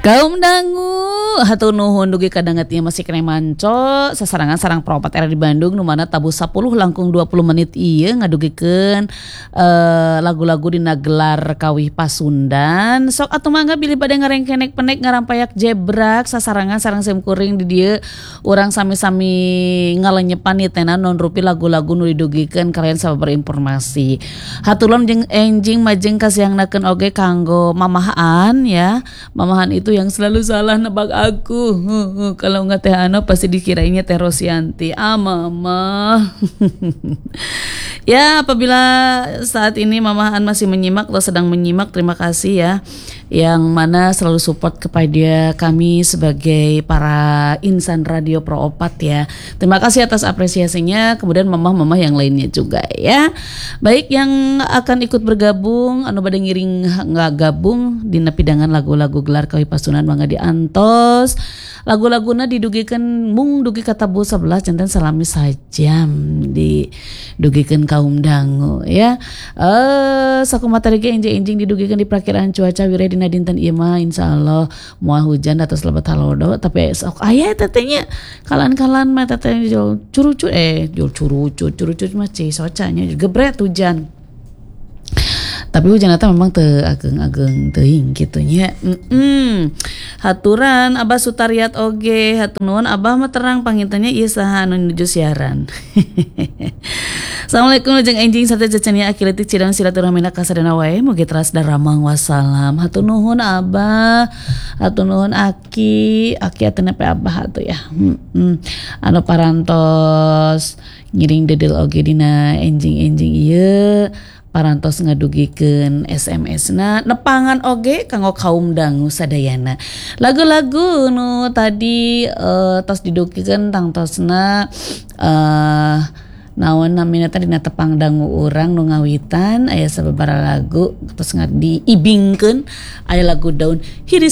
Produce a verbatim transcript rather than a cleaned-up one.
Kaum dangu hatur nuhun dugi kadangetnya masih kena manco sasarangan sarang peropat era di Bandung nu mana tabu sepuluh langkung dua puluh menit ieu ngadugikeun uh, lagu-lagu dina gelar kawih Pasundan. Sok atuh mangga bilih bade ngarengkenek penek ngarampayak jebrak sasarangan sareng simkuring di dieu urang sami-sami ngalenyepan nitena non rupi lagu-lagu nu didugikeun kalian sabar informasi. Haturlun jeung enjing majeng kasihangnakeun oge kanggo mamahaan ya. Mamahan itu yang selalu salah nebak aku. Uh, uh, kalau nggak teh Ano pasti dikirainnya teh Rosianti. Ah mama. Ya apabila saat ini mamahan masih menyimak atau sedang menyimak, terima kasih ya. Yang mana selalu support kepada kami sebagai para insan radio Pro Opat ya. Terima kasih atas apresiasinya. Kemudian mamah-mamah yang lainnya juga ya. Baik yang akan ikut bergabung, anu bade ngiring nggak gabung dina pidangan lagu-lagu gelar kawih Pasundan mangga diantos. Lagu-laguna didugikeun mung dugi katabu sebelas janten salami sajam didugikeun kaum dangu ya. Eh sakumaha tadi ge enjing-enjing didugikeun di prakiraan cuaca wireh dina dinten ieu mah insyaallah moal hujan atas lebat halodo tapi sok aya eta teh nya kalan-kalan mah eta teh curucu eh curucu curucu mah cisoca nya gebret hujan. Tapi hujan eta memang teu ageng-ageng teuing kitu nya. Mm-mm. Haturan Abah Sutariat oge, hatur nuhun Abah mah terang pangintanya ieu saha anu nuju siaran. Assalamualaikum jeung enjing sate cecenia akileutik cidang silaturahmina kasadana wae mugi teras daramang wassalam. Hatur nuhun Abah, hatur nuhun Aki, Aki atuh nepe Abah atuh ya. Mm-mm. Anu parantos ngiring dedel oge dina enjing-enjing ieu. Parantos ngadugikeun S M S-na nepangan oge kanggo kaum dangu sadayana. Lagu-lagu nu tadi uh, tos didugikeun tangtosna uh, naon namina tadi dina tepang dangu urang nu ngawitan aya sababaraha lagu terus diibingkeun aya lagu daun hiris